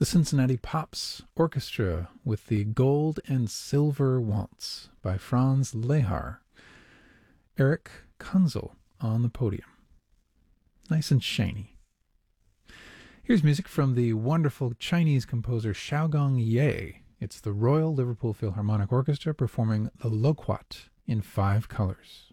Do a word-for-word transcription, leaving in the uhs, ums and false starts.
The Cincinnati Pops Orchestra with the Gold and Silver Waltz by Franz Lehar. Eric Kunzel on the podium. Nice and shiny. Here's music from the wonderful Chinese composer Xiaogong Ye. It's the Royal Liverpool Philharmonic Orchestra performing the Loquat in five colors.